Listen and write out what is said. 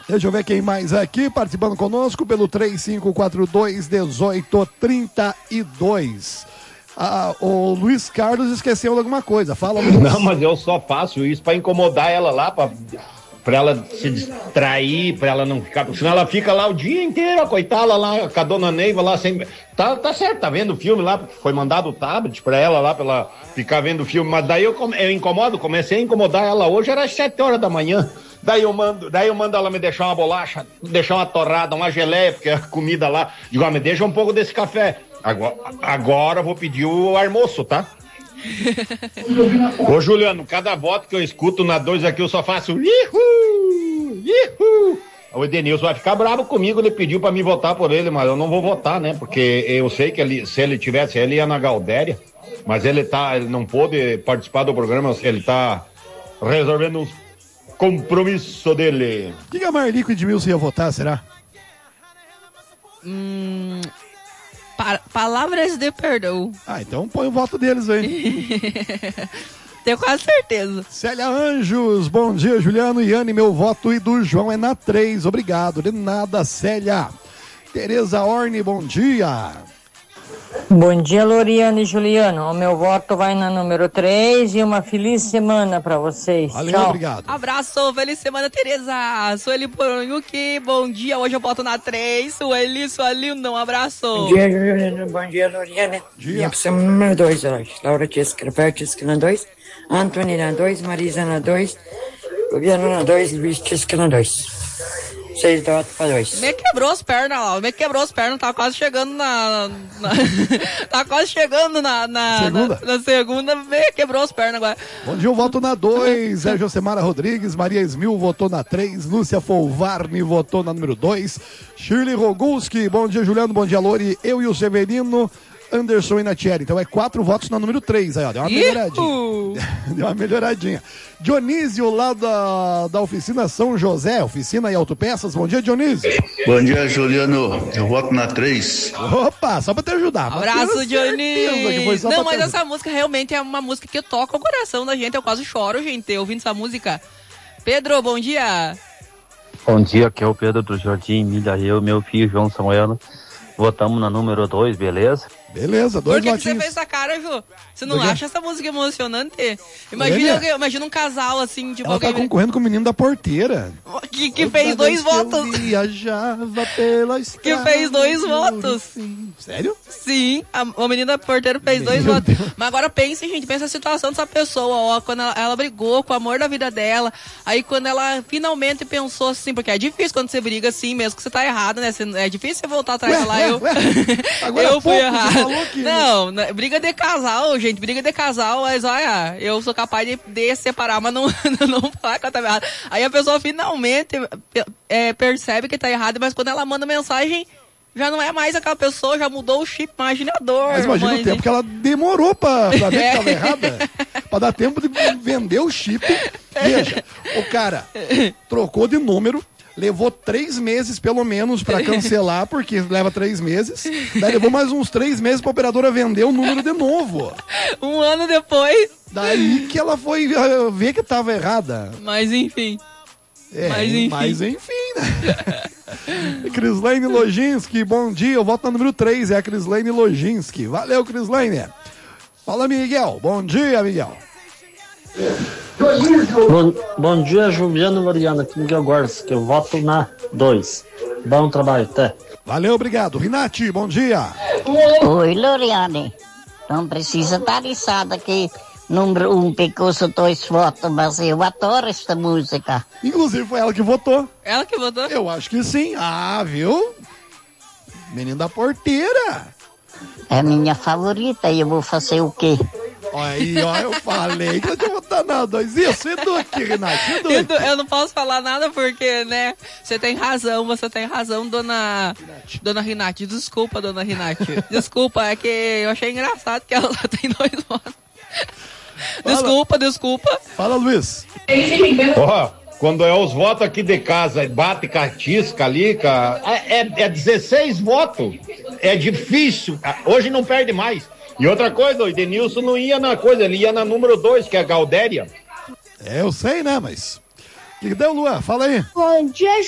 Deixa eu ver quem mais aqui participando conosco pelo 3542-1832. O Luiz Carlos esqueceu de alguma coisa. Fala, Luiz. Não, mas eu só faço isso pra incomodar ela lá, pra ela se distrair, pra ela não ficar. Senão ela fica lá o dia inteiro, coitada lá, com a dona Neiva lá sem. Tá certo, tá vendo o filme lá, foi mandado o tablet pra ela lá, pra ela ficar vendo o filme. Mas daí eu comecei a incomodar ela hoje, era às 7 horas da manhã. Daí eu mando ela me deixar uma bolacha, deixar uma torrada, uma geleia, porque a comida lá. Digo, me deixa um pouco desse café. Agora eu vou pedir o almoço, tá? Ô, Juliano, cada voto que eu escuto na 2 aqui, eu só faço ihu, ihu. O Edenilson vai ficar bravo comigo, ele pediu pra mim votar por ele, mas eu não vou votar, né? Porque eu sei que se ele tivesse, ele ia na Gaudéria, mas ele não pôde participar do programa, ele tá resolvendo uns compromisso dele. O que a Marlico e Edmilson ia votar, será? Palavras de perdão. Então põe o voto deles aí. Tenho quase certeza. Célia Anjos, bom dia, Juliano e Anne, meu voto e do João é na 3, obrigado, de nada, Célia. Tereza Orne, bom dia. Bom dia, Loriane e Juliano. O meu voto vai na número 3 e uma feliz semana pra vocês. Valeu, tchau. Obrigado. Abraço, feliz semana, Tereza. Sueli Porunhuki, bom dia. Hoje eu voto na 3. Sueli, sua linda, um abraço. Bom dia, Juliano. Bom dia, Loriane. Minha opção número 2 hoje. Laura Tisca na 2. Antônio na 2. Marisa na 2. Governo na 2. Luiz Tisca na 2. 6 votos para 2. Me quebrou as pernas lá, tá quase chegando tá quase chegando na segunda, me quebrou as pernas agora. Bom dia, eu voto na 2, Josemara Rodrigues, Maria Esmil votou na 3, Lúcia Folvarni votou na número 2, Shirley Roguski, bom dia, Juliano, bom dia, Lori, eu e o Severino, Anderson e Natieri, então é 4 votos na número 3, aí ó, deu uma melhoradinha. Deu uma melhoradinha. Dionísio lá da oficina São José, oficina e autopeças, bom dia, Dionísio. Bom dia, Juliano, eu voto na 3. Opa, só pra te ajudar. Abraço, Dionísio. Não, mas essa música realmente é uma música que toca o coração da gente, eu quase choro, gente, ouvindo essa música. Pedro, bom dia. Bom dia, aqui é o Pedro do Jardim Milha, eu e meu filho João Samuel. Votamos na número 2, beleza? Beleza, 2 votinhos. Por que você fez essa cara, Ju? Você não acha essa música emocionante? Imagina um casal assim, tipo... Ela tá concorrendo com o menino da porteira. Que fez 2 votos. Viajava pela estrada. Que fez 2 votos. Sério? Sim, o menino da porteira fez 2 votos. Mas agora pense, gente, pensa a situação dessa pessoa, ó, quando ela brigou com o amor da vida dela, aí quando ela finalmente pensou assim, porque é difícil quando você briga assim, mesmo que você tá errado, né? É difícil você voltar atrás lá, eu fui errado. Não, briga de casal, gente, briga de casal, mas olha, eu sou capaz de separar, mas não falar que ela tá errada. Aí a pessoa finalmente percebe que tá errado, mas quando ela manda mensagem, já não é mais aquela pessoa, já mudou o chip imaginador. Mas imagina o tempo que ela demorou pra ver que tava errada. Pra dar tempo de vender o chip. Veja, o cara trocou de número, levou 3 meses, pelo menos, pra cancelar, porque leva 3 meses. Daí levou mais uns 3 meses pra operadora vender o número de novo. 1 ano depois. Daí que ela foi ver que tava errada. Mas enfim. Mas enfim, né? Crislane Loginski, bom dia. Eu voto na número 3, é a Crislane Loginski. Valeu, Crislane. Fala, Miguel. Bom dia, Miguel. Bom dia, Juliano Mariana, aqui Miguel Gorski, que eu voto na 2. Bom trabalho, até. Valeu, obrigado. Rinati, bom dia. Oi, Loriane. Não precisa estar aliçada aqui. Número 1, Picoso, 2 votos, mas eu adoro esta música. Inclusive foi ela que votou. Ela que votou? Eu acho que sim. Ah, viu? Menino da porteira. É a minha favorita e eu vou fazer o quê? Aí, ó, eu falei que eu tinha votado na 2. Isso, Edu aqui, Renato. Eu não posso falar nada porque, né, você tem razão, dona Rinati. Desculpa, dona Rinati. Desculpa, é que eu achei engraçado que ela só tem 2 votos. Desculpa. Fala, Luiz. Quando é os votos aqui de casa, bate cartisca ali, cara, é 16 votos. É difícil. Hoje não perde mais. E outra coisa, o Edenilson não ia na coisa, ele ia na número 2, que é a Gaudéria. Eu sei, né, mas... O que deu, Luan? Fala aí. Bom dia,